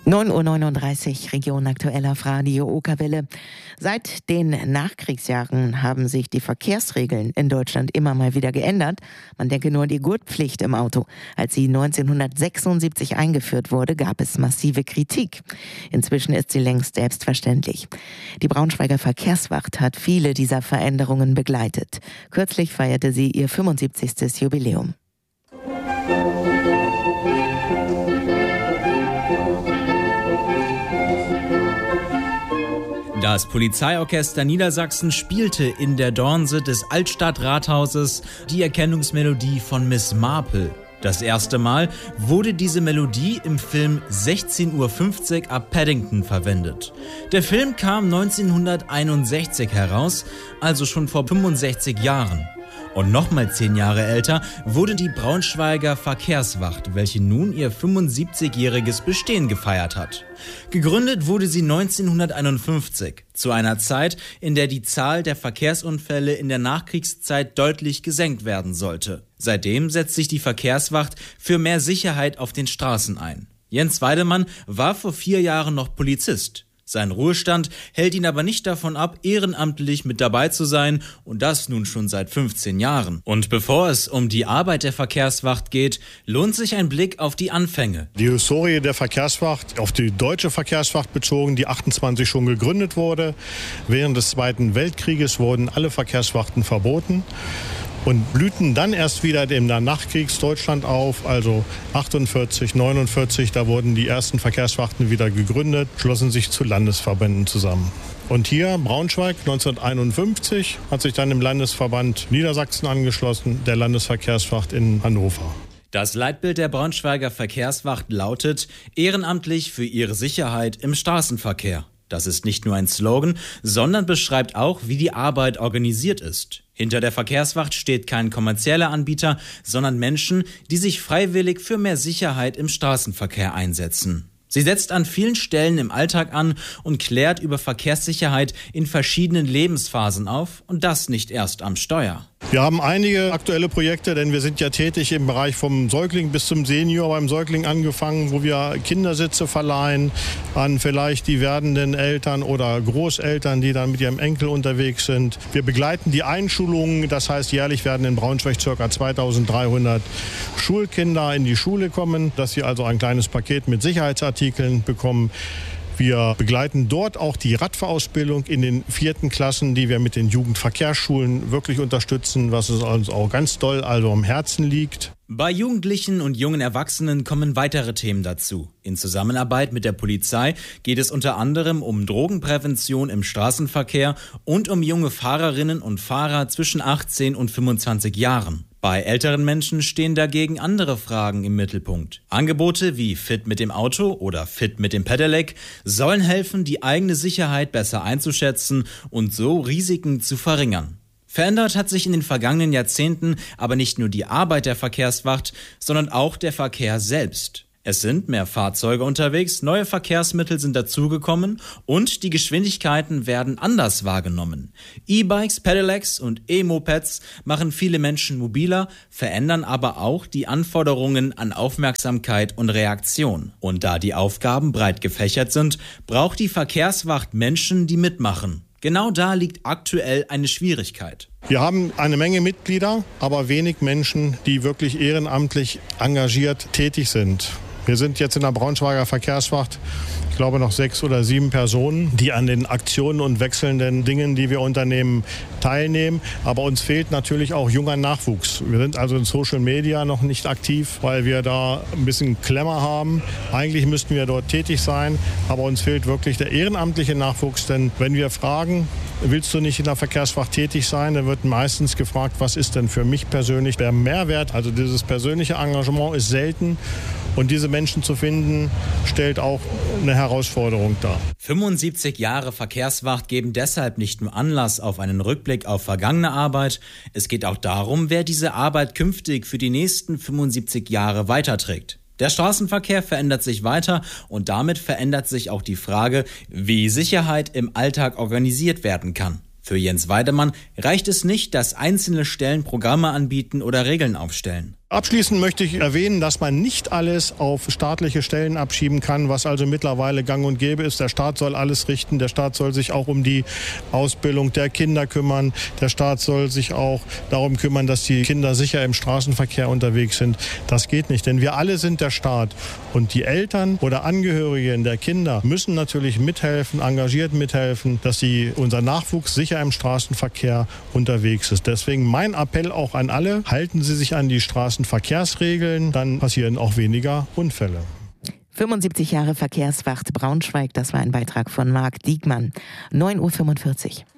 9:39 Uhr, Region Aktuell auf Radio Okerwelle. Seit den Nachkriegsjahren haben sich die Verkehrsregeln in Deutschland immer mal wieder geändert. Man denke nur an die Gurtpflicht im Auto. Als sie 1976 eingeführt wurde, gab es massive Kritik. Inzwischen ist sie längst selbstverständlich. Die Braunschweiger Verkehrswacht hat viele dieser Veränderungen begleitet. Kürzlich feierte sie ihr 75. Jubiläum. Das Polizeiorchester Niedersachsen spielte in der Dornse des Altstadtrathauses die Erkennungsmelodie von Miss Marple. Das erste Mal wurde diese Melodie im Film 16:50 Uhr ab Paddington verwendet. Der Film kam 1961 heraus, also schon vor 65 Jahren. Und nochmal 10 Jahre älter wurde die Braunschweiger Verkehrswacht, welche nun ihr 75-jähriges Bestehen gefeiert hat. Gegründet wurde sie 1951, zu einer Zeit, in der die Zahl der Verkehrsunfälle in der Nachkriegszeit deutlich gesenkt werden sollte. Seitdem setzt sich die Verkehrswacht für mehr Sicherheit auf den Straßen ein. Jens Weidemann war vor 4 Jahren noch Polizist. Sein Ruhestand hält ihn aber nicht davon ab, ehrenamtlich mit dabei zu sein, und das nun schon seit 15 Jahren. Und bevor es um die Arbeit der Verkehrswacht geht, lohnt sich ein Blick auf die Anfänge. Die Historie der Verkehrswacht, auf die deutsche Verkehrswacht bezogen, die 28 schon gegründet wurde. Während des Zweiten Weltkrieges wurden alle Verkehrswachten verboten und blühten dann erst wieder im Nachkriegsdeutschland auf, also 48, 49, da wurden die ersten Verkehrswachten wieder gegründet, schlossen sich zu Landesverbänden zusammen. Und hier, Braunschweig, 1951, hat sich dann im Landesverband Niedersachsen angeschlossen, der Landesverkehrswacht in Hannover. Das Leitbild der Braunschweiger Verkehrswacht lautet: ehrenamtlich für ihre Sicherheit im Straßenverkehr. Das ist nicht nur ein Slogan, sondern beschreibt auch, wie die Arbeit organisiert ist. Hinter der Verkehrswacht steht kein kommerzieller Anbieter, sondern Menschen, die sich freiwillig für mehr Sicherheit im Straßenverkehr einsetzen. Sie setzt an vielen Stellen im Alltag an und klärt über Verkehrssicherheit in verschiedenen Lebensphasen auf, und das nicht erst am Steuer. Wir haben einige aktuelle Projekte, denn wir sind ja tätig im Bereich vom Säugling bis zum Senior. Beim Säugling angefangen, wo wir Kindersitze verleihen an vielleicht die werdenden Eltern oder Großeltern, die dann mit ihrem Enkel unterwegs sind. Wir begleiten die Einschulungen, das heißt, jährlich werden in Braunschweig ca. 2300 Schulkinder in die Schule kommen, dass sie also ein kleines Paket mit Sicherheitsartikeln bekommen. Wir begleiten dort auch die Radfahrausbildung in den 4. Klassen, die wir mit den Jugendverkehrsschulen wirklich unterstützen, was uns auch ganz doll also am Herzen liegt. Bei Jugendlichen und jungen Erwachsenen kommen weitere Themen dazu. In Zusammenarbeit mit der Polizei geht es unter anderem um Drogenprävention im Straßenverkehr und um junge Fahrerinnen und Fahrer zwischen 18 und 25 Jahren. Bei älteren Menschen stehen dagegen andere Fragen im Mittelpunkt. Angebote wie Fit mit dem Auto oder Fit mit dem Pedelec sollen helfen, die eigene Sicherheit besser einzuschätzen und so Risiken zu verringern. Verändert hat sich in den vergangenen Jahrzehnten aber nicht nur die Arbeit der Verkehrswacht, sondern auch der Verkehr selbst. Es sind mehr Fahrzeuge unterwegs, neue Verkehrsmittel sind dazugekommen und die Geschwindigkeiten werden anders wahrgenommen. E-Bikes, Pedelecs und E-Mopeds machen viele Menschen mobiler, verändern aber auch die Anforderungen an Aufmerksamkeit und Reaktion. Und da die Aufgaben breit gefächert sind, braucht die Verkehrswacht Menschen, die mitmachen. Genau da liegt aktuell eine Schwierigkeit. Wir haben eine Menge Mitglieder, aber wenig Menschen, die wirklich ehrenamtlich engagiert tätig sind. Wir sind jetzt in der Braunschweiger Verkehrswacht, ich glaube noch 6 oder 7 Personen, die an den Aktionen und wechselnden Dingen, die wir unternehmen, teilnehmen. Aber uns fehlt natürlich auch junger Nachwuchs. Wir sind also in Social Media noch nicht aktiv, weil wir da ein bisschen Klemmer haben. Eigentlich müssten wir dort tätig sein, aber uns fehlt wirklich der ehrenamtliche Nachwuchs. Denn wenn wir fragen, willst du nicht in der Verkehrswacht tätig sein, dann wird meistens gefragt, was ist denn für mich persönlich der Mehrwert? Also dieses persönliche Engagement ist selten. Und diese Menschen zu finden, stellt auch eine Herausforderung dar. 75 Jahre Verkehrswacht geben deshalb nicht nur Anlass auf einen Rückblick auf vergangene Arbeit. Es geht auch darum, wer diese Arbeit künftig für die nächsten 75 Jahre weiterträgt. Der Straßenverkehr verändert sich weiter und damit verändert sich auch die Frage, wie Sicherheit im Alltag organisiert werden kann. Für Jens Weidemann reicht es nicht, dass einzelne Stellen Programme anbieten oder Regeln aufstellen. Abschließend möchte ich erwähnen, dass man nicht alles auf staatliche Stellen abschieben kann, was also mittlerweile gang und gäbe ist. Der Staat soll alles richten. Der Staat soll sich auch um die Ausbildung der Kinder kümmern. Der Staat soll sich auch darum kümmern, dass die Kinder sicher im Straßenverkehr unterwegs sind. Das geht nicht, denn wir alle sind der Staat. Und die Eltern oder Angehörigen der Kinder müssen natürlich mithelfen, engagiert mithelfen, dass unser Nachwuchs sicher im Straßenverkehr unterwegs ist. Deswegen mein Appell auch an alle, halten Sie sich an die Straßenverkehrsregeln, dann passieren auch weniger Unfälle. 75 Jahre Verkehrswacht Braunschweig, das war ein Beitrag von Marc Diekmann. 9:45 Uhr.